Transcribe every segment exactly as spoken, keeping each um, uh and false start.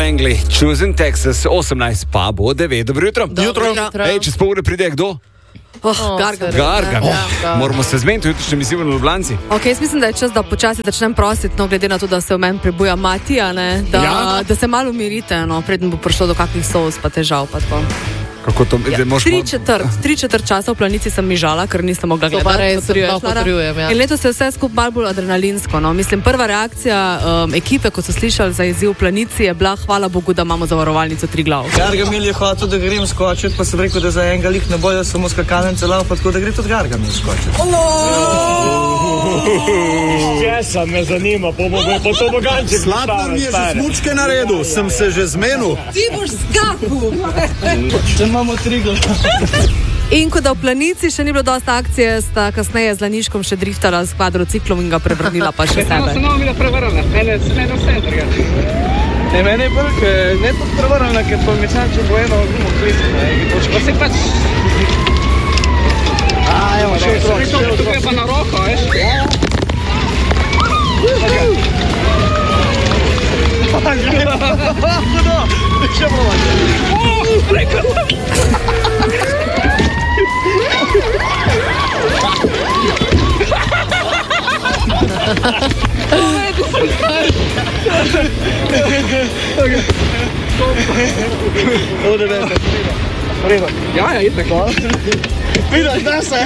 Langley, Choosing Texas, osemnajst pa bo devet. Dobro jutro. Dobro jutro. Ej, čez pol ure pride kdo? Oh, oh, Gargan. Gargan. Ja, Oh, ja. moramo se zmeniti, jutrišnjem izzivu na Ljubljanci. Ok, jaz mislim, da je čas, da počasi začnem prositi, no, glede na to, da se v meni prebuja Matija, ne, da, Ja. da se malo umirite, no, preden bo prišlo do kakih sous pa težav. Pa tako. Kako to, Ja, da moš tri mo- četrt, tri četrt časa v planici sem mižala, ker nisem mogla To gledati. pa res, Potrjuješ, to Lara? potrjujem, ja. In letos je vse skupaj malo bolj adrenalinsko. No. Mislim, prva reakcija um, ekipe, ko so slišali za izziv v planici, je bila, hvala Bogu, da imamo zavarovalnico Triglav. Gargamel je hotel, da grem skočiti, pa sem rekel, da za enega lih ne bojo samo skakalnice lav, pa tako da gre tudi Gargamel skočiti. Česa me zanima, pa bo po to boganče. Sladkor mi je že smučke naredil, sem se že zmenil. Če imamo Triglav. In ko da v planici še ni bilo dosta akcije, sta kasneje z Laniškom še driftala s kvadrociklom in ga prevrnila pa še Samo se sebe. novo bila prevrana, mene se ne vse drugače. Ne, meni je bolj, ker ne tako prevarana, ker pa mi sam, če bo eno gumo klizno. Pa se pač, A, evo, še otrok, še otrok. tukaj pa na roko, veš? Hudo, še bomo. Ode vete, prima. Ja, ja, itak. Vidiš, da se.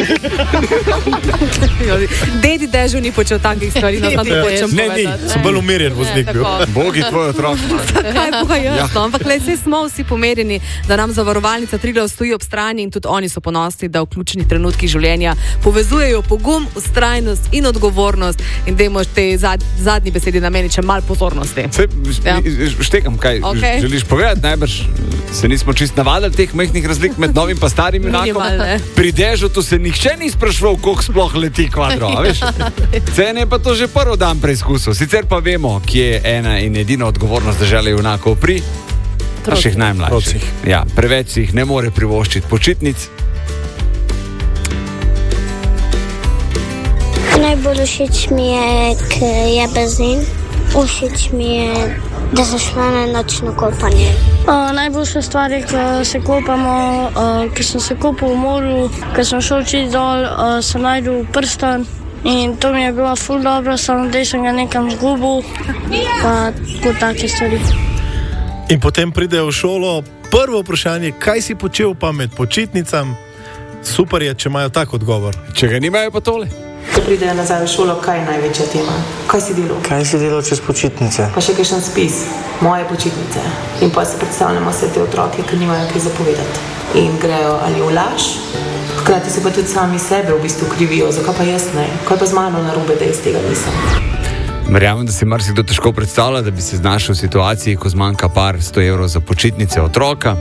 Dedi Dežu ni počel takih stvari, no, samo hočem Ne, ni, povedati. sem bolj umirjen voznik bil. Bogi tvoj otrok. Kaj pa jaz, no? Ampak le, saj smo vsi pomerjeni, da nam zavarovalnica Triglav stoji ob strani in tudi oni so ponosni, da v ključnih trenutkih življenja povezujejo pogum, ustrajnost in odgovornost in dajmo te zad, zadnji besedi nameniti še malo pozornosti. Se, Ja. štekam, kaj Okej. želiš povedati, najbrž se nismo čist navadili teh majhnih razlik med novim pa starim junakom. Minimalne. Pri Dežu tu se nihče ni sprašval, koliko sploh leti kvadro, a veš? Cene pa to že prvi dan preizkusil, sicer pa vemo, kje je ena in edina odgovornost države junakov pri naših najmlajših. Otrocih. Ja, preveč si jih ne more privoščiti počitnic. Najbolj všeč mi je, ker je bazen. Všeč mi je, da so šla na nočno kopanje. Uh, najboljša stvar je, ko se kopamo, uh, ko sem se kopal v morju, ko sem šel čist dol, uh, sem najdel prstan in to mi je bilo ful dobro, samo da sem ga nekam zgubil, pa tako take stvari. In potem pridejo v šolo, prvo vprašanje, kaj si počel pa med počitnicami? Super je, če imajo tak odgovor. Če ga nimajo, pa tole. Ko pridejo nazaj v šolo, kaj je največja tema? Kaj si delal? Kaj si delal čez počitnice? Pa še kakšen spis, moje počitnice. In pa si predstavljamo vse te otroke, ki nimajo kaj zapovedati. In grejo ali v laž, hkrati se pa tudi sami sebe v bistvu krivijo. Zakaj pa jaz ne? Kaj pa z mano narobe, da jaz tega nisem? Verjamem, da si marsikdo težko predstavlja, da bi se znašel v situaciji, ko zmanjka par sto evrov za počitnice otroka.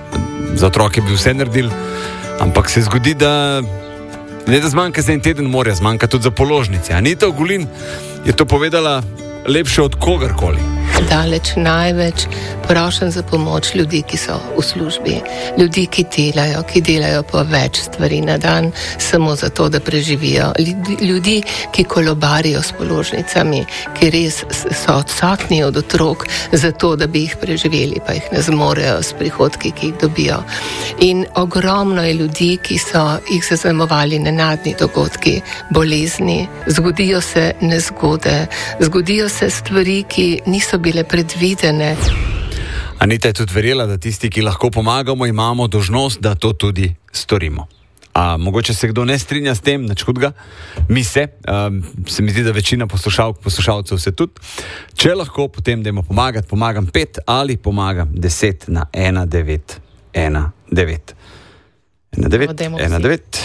Za otroke bi vse naredili, ampak se zgodi, da ne da zmanjka za en teden morja, zmanjka tudi za položnice. Anita Ogulin je to povedala lepše od kogarkoli. Daleč največ prošen za pomoč ljudi, ki so v službi, ljudi, ki delajo, ki delajo po več stvari na dan, samo zato, da preživijo. Ljudi, ki kolobarijo s položnicami, ki res so odsotni od otrok, zato, da bi jih preživeli, pa jih ne zmorejo s prihodki, ki jih dobijo. In ogromno je ljudi, ki so jih zaznamovali nenadni dogodki, bolezni, zgodijo se nezgode, zgodijo se stvari, ki niso bile predvidene. Anita je tudi verjela, da tisti, ki lahko pomagamo, imamo dolžnost, da to tudi storimo. A mogoče se kdo ne strinja s tem, nič hudega, mi se, um, se mi zdi, da večina poslušalk, poslušalcev se tudi. Če lahko, potem dajmo pomagati, pomagam pet ali pomagam deset na ena devet ena devet. ena devet ena devet.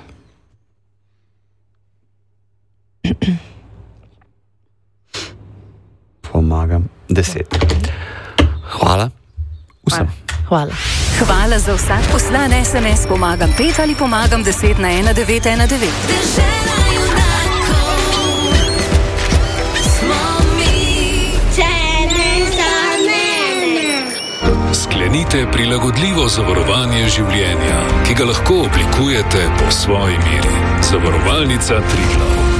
Pomagam deset. Hvala vsem. Hvala. Hvala za vsak poslan es em es pomagam pet ali pomagam deset na ena devet ena devet. Sklenite prilagodljivo zavarovanje življenja, ki ga lahko oblikujete po svoji meri. Zavarovalnica Triglav.